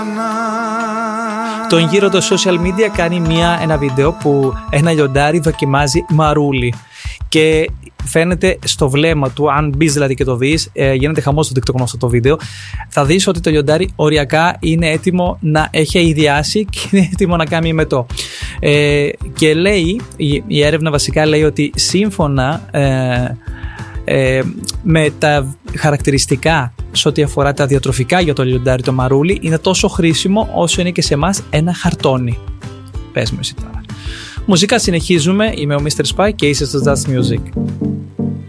Τον γύρο των social media κάνει ένα βίντεο που ένα λιοντάρι δοκιμάζει μαρούλι και φαίνεται στο βλέμμα του, αν μπεις δηλαδή και το δεις, γίνεται χαμός στο TikTok αυτό το βίντεο, θα δεις ότι το λιοντάρι οριακά είναι έτοιμο να έχει αηδιάσει και είναι έτοιμο να κάνει μετό. Και λέει, η έρευνα βασικά λέει ότι σύμφωνα με τα χαρακτηριστικά σε ό,τι αφορά τα διατροφικά για το λιοντάρι το μαρούλι, είναι τόσο χρήσιμο όσο είναι και σε εμάς ένα χαρτόνι. Πες μου εσύ τώρα. Μουσικά συνεχίζουμε, είμαι ο Mr. Spy και είσαι στο Just Music.